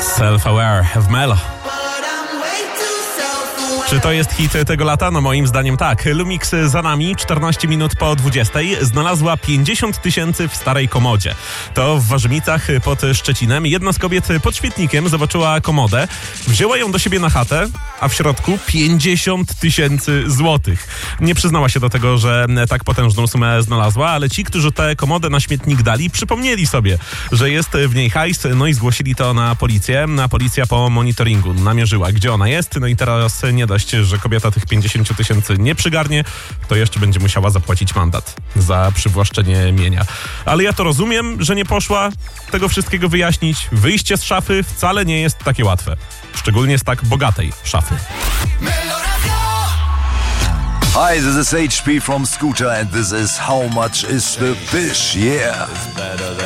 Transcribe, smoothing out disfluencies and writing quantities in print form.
Self-Aware w Melo. Czy to jest hit tego lata? No moim zdaniem tak. Lumix za nami, 14 minut po 20. Znalazła 50 000 w starej komodzie. To w Warzymicach pod Szczecinem. Jedna z kobiet pod świetnikiem zobaczyła komodę, wzięła ją do siebie na chatę, a w środku 50 000 złotych. Nie przyznała się do tego, że tak potężną sumę znalazła, ale ci, którzy tę komodę na śmietnik dali, przypomnieli sobie, że jest w niej hajs, no i zgłosili to na policję. Policja po monitoringu namierzyła, gdzie ona jest, no i teraz nie dość, że kobieta tych 50 000 nie przygarnie, to jeszcze będzie musiała zapłacić mandat za przywłaszczenie mienia. Ale ja to rozumiem, że nie poszła tego wszystkiego wyjaśnić. Wyjście z szafy wcale nie jest takie łatwe. Szczególnie z tak bogatej szafy. Hi, this is HP from Scooter and this is How Much is the Fish? Yeah.